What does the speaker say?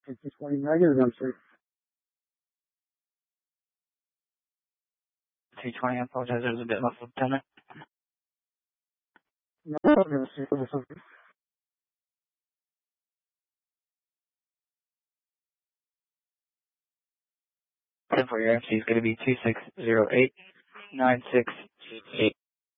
220 negative, I'm sorry. 220, I apologize, there was a bit muffled, Lieutenant. No, no, sir. 10 for your MC is going to be 26089688.